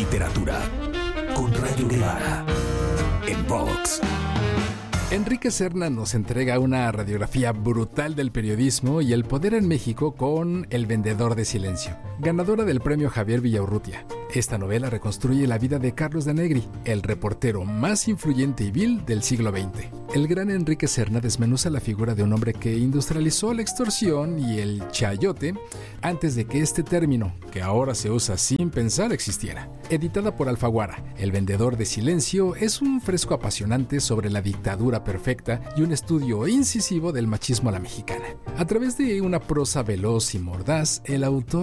literatura con Rayo Guevara en Vox. Enrique Serna nos entrega una radiografía brutal del periodismo y el poder en México con El vendedor de silencio, ganadora del premio Javier Villaurrutia. Esta novela reconstruye la vida de Carlos de Negri, el reportero más influyente y vil del siglo XX. El gran Enrique Serna desmenuza la figura de un hombre que industrializó la extorsión y el chayote antes de que este término, que ahora se usa sin pensar, existiera. Editada por Alfaguara, El vendedor de silencio es un fresco apasionante sobre la dictadura perfecta y un estudio incisivo del machismo a la mexicana. A través de una prosa veloz y mordaz, el autor